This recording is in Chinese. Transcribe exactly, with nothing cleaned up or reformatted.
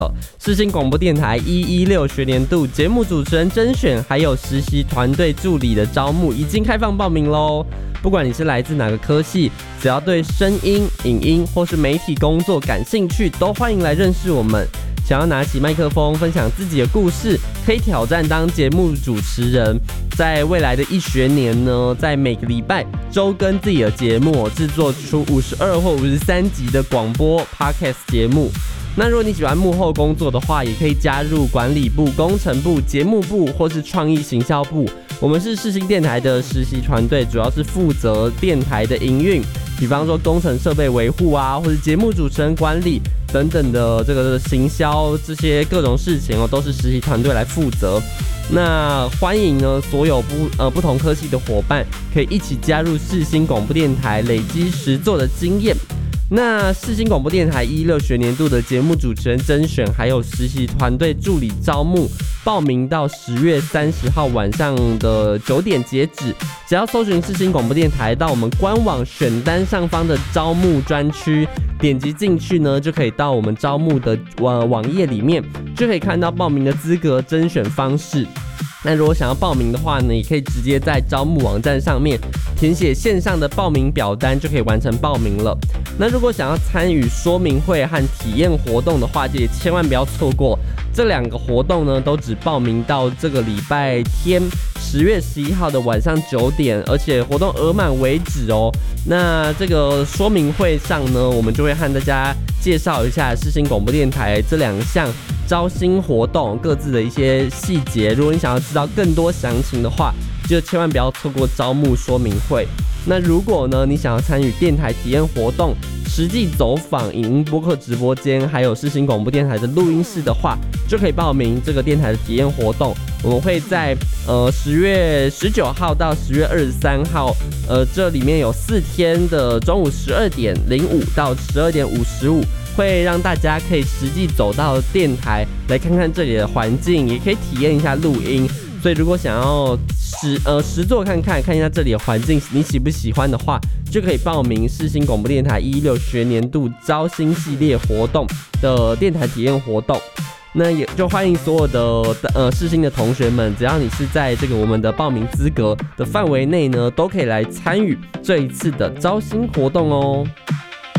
世新广播电台一一六学年度节目主持人甄选，还有实习团队助理的招募已经开放报名喽。不管你是来自哪个科系，只要对声音、影音或是媒体工作感兴趣，都欢迎来认识我们。想要拿起麦克风分享自己的故事，可以挑战当节目主持人。在未来的一学年呢，在每个礼拜周更自己的节目，制作出五十二或五十三集的广播 Podcast 节目。那如果你喜欢幕后工作的话，也可以加入管理部、工程部、节目部或是创意行销部。我们是世新电台的实习团队，主要是负责电台的营运，比方说工程设备维护啊，或者节目主持人管理等等的这个行销这些各种事情哦，都是实习团队来负责。那欢迎呢所有不呃不同科系的伙伴，可以一起加入世新广播电台，累积实作的经验。那世新广播电台一六学年度的节目主持人甄选，还有实习团队助理招募，报名到十月三十号晚上的九点截止。只要搜寻世新广播电台，到我们官网选单上方的招募专区，点击进去呢，就可以到我们招募的呃网页里面，就可以看到报名的资格、甄选方式。那如果想要报名的话呢，也可以直接在招募网站上面填写线上的报名表单，就可以完成报名了。那如果想要参与说明会和体验活动的话，就也千万不要错过这两个活动呢，都只报名到这个礼拜天十月十一号的晚上九点，而且活动额满为止哦。那这个说明会上呢，我们就会和大家介绍一下世新广播电台这两项招新活动各自的一些细节。如果你想要知道更多详情的话，就千万不要错过招募说明会。那如果呢，你想要参与电台体验活动，实际走访影音播客直播间，还有世新广播电台的录音室的话，就可以报名这个电台的体验活动。我们会在呃十月十九号到十月二十三号，呃这里面有四天的中午十二点零五到十二点五十五，会让大家可以实际走到电台来看看这里的环境，也可以体验一下录音。所以如果想要实呃实作看看看一下这里的环境，你喜不喜欢的话，就可以报名世新广播电台一六学年度招新系列活动的电台体验活动。那也就欢迎所有的呃世新的同学们，只要你是在这个我们的报名资格的范围内呢，都可以来参与这一次的招新活动哦。